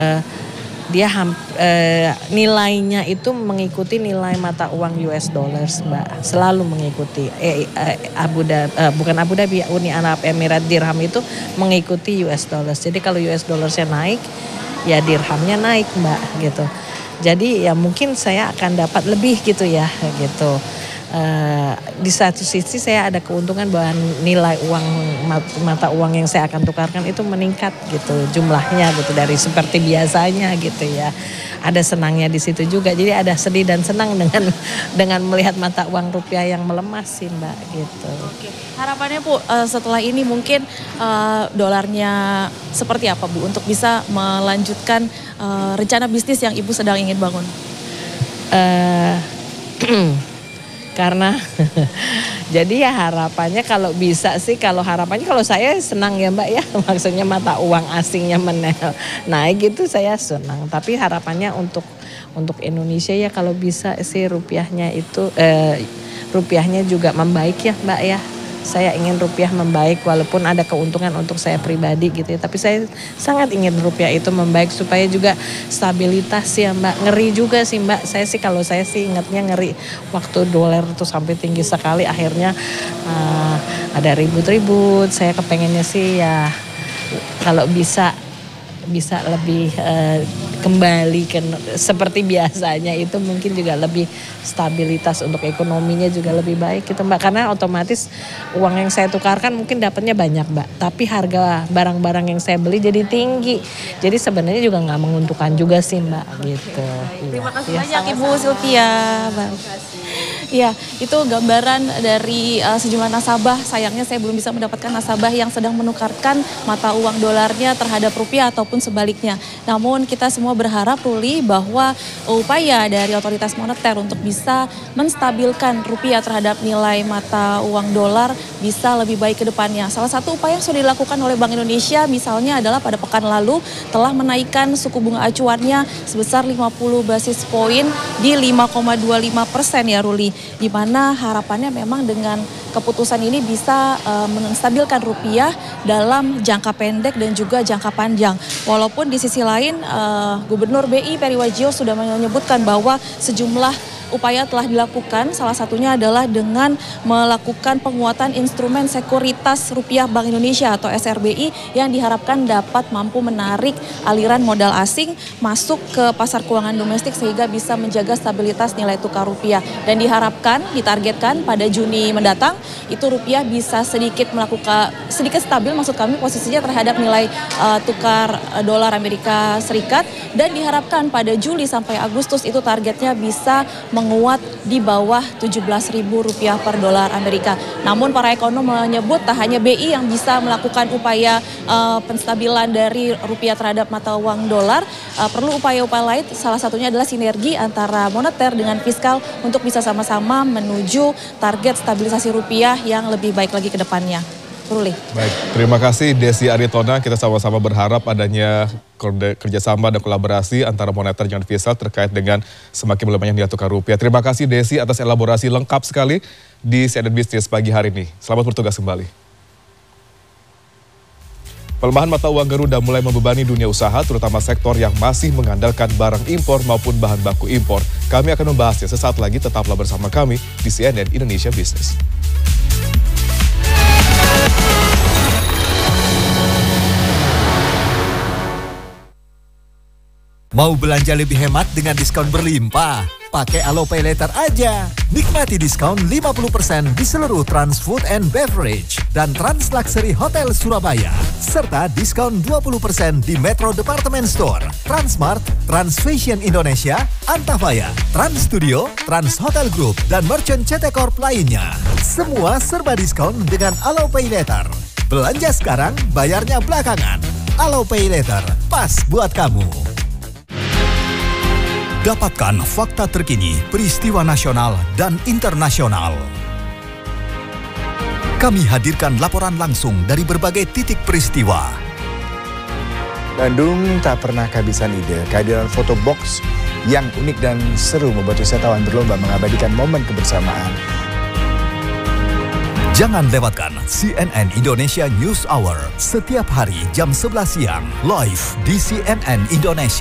Dia nilainya itu mengikuti nilai mata uang US dollars, Mbak. Selalu mengikuti. Bukan Abu Dhabi, Uni Arab Emirat, dirham itu mengikuti US dollars. Jadi kalau US dollarsnya naik, ya dirhamnya naik, Mbak, gitu. Jadi ya mungkin saya akan dapat lebih gitu ya, gitu. Di satu sisi saya ada keuntungan bahwa nilai uang mata uang yang saya akan tukarkan itu meningkat gitu jumlahnya gitu dari seperti biasanya gitu ya. Ada senangnya di situ juga. Jadi ada sedih dan senang dengan melihat mata uang rupiah yang melemah sih, Mbak, gitu. Oke. Harapannya Bu setelah ini mungkin dolarnya seperti apa Bu untuk bisa melanjutkan rencana bisnis yang Ibu sedang ingin bangun? Karena jadi ya harapannya kalau bisa sih, kalau saya senang ya, Mbak ya, maksudnya mata uang asingnya naik gitu saya senang. Tapi harapannya untuk Indonesia ya kalau bisa sih rupiahnya juga membaik ya, Mbak ya. Saya ingin rupiah membaik walaupun ada keuntungan untuk saya pribadi gitu ya. Tapi saya sangat ingin rupiah itu membaik supaya juga stabilitas ya, Mbak. Ngeri juga sih, Mbak. Kalau saya sih ingatnya ngeri waktu dolar tuh sampai tinggi sekali akhirnya ada ribut-ribut. Saya kepengennya sih ya kalau bisa lebih kembali seperti biasanya itu mungkin juga lebih stabilitas untuk ekonominya juga lebih baik gitu, Mbak, karena otomatis uang yang saya tukarkan mungkin dapatnya banyak, Mbak, tapi harga barang-barang yang saya beli jadi tinggi, jadi sebenarnya juga nggak menguntungkan juga sih, Mbak, gitu. Terima kasih banyak Ibu Sylvia. Iya, itu gambaran dari sejumlah nasabah. Sayangnya saya belum bisa mendapatkan nasabah yang sedang menukarkan mata uang dolarnya terhadap rupiah ataupun sebaliknya. Namun kita semua berharap, Ruli, bahwa upaya dari otoritas moneter untuk bisa menstabilkan rupiah terhadap nilai mata uang dolar bisa lebih baik ke depannya. Salah satu upaya yang sudah dilakukan oleh Bank Indonesia misalnya adalah pada pekan lalu telah menaikkan suku bunga acuannya sebesar 50 basis poin di 5,25% ya, Ruli. Di mana harapannya memang dengan keputusan ini bisa menstabilkan rupiah dalam jangka pendek dan juga jangka panjang. Walaupun di sisi lain Gubernur BI Peri Warjio sudah menyebutkan bahwa sejumlah upaya telah dilakukan, salah satunya adalah dengan melakukan penguatan instrumen sekuritas rupiah Bank Indonesia atau SRBI yang diharapkan dapat mampu menarik aliran modal asing masuk ke pasar keuangan domestik sehingga bisa menjaga stabilitas nilai tukar rupiah. Dan ditargetkan pada Juni mendatang itu rupiah bisa sedikit stabil, maksud kami posisinya terhadap nilai tukar dolar Amerika Serikat, dan diharapkan pada Juli sampai Agustus itu targetnya bisa menguat di bawah Rp17.000 per dolar Amerika. Namun para ekonom menyebut tak hanya BI yang bisa melakukan upaya penstabilan dari rupiah terhadap mata uang dolar, perlu upaya-upaya lain, salah satunya adalah sinergi antara moneter dengan fiskal untuk bisa sama-sama menuju target stabilisasi rupiah yang lebih baik lagi ke depannya. Ruli. Baik, terima kasih Desi Aritona. Kita sama-sama berharap adanya kerjasama dan kolaborasi antara moneter dan fiskal terkait dengan semakin melemahnya nilai tukar rupiah. Terima kasih Desi atas elaborasi lengkap sekali di CNN Business pagi hari ini. Selamat bertugas kembali. Pelemahan mata uang Garuda mulai membebani dunia usaha, terutama sektor yang masih mengandalkan barang impor maupun bahan baku impor. Kami akan membahasnya sesaat lagi, tetaplah bersama kami di CNN Indonesia Business. Mau belanja lebih hemat dengan diskon berlimpah? Pakai Alo Pay Later aja. Nikmati diskon 50% di seluruh Trans Food and Beverage dan Trans Luxury Hotel Surabaya. Serta diskon 20% di Metro Department Store, Transmart, Trans Fashion Indonesia, Antavaya, Trans Studio, Trans Hotel Group, dan Merchant CT Corp lainnya. Semua serba diskon dengan Alo Pay Later. Belanja sekarang, bayarnya belakangan. Alo Pay Later, pas buat kamu. Dapatkan fakta terkini, peristiwa nasional dan internasional. Kami hadirkan laporan langsung dari berbagai titik peristiwa. Bandung tak pernah kehabisan ide. Kehadiran foto box yang unik dan seru membuat wisatawan berlomba mengabadikan momen kebersamaan. Jangan lewatkan CNN Indonesia News Hour setiap hari jam 11 siang live di CNN Indonesia.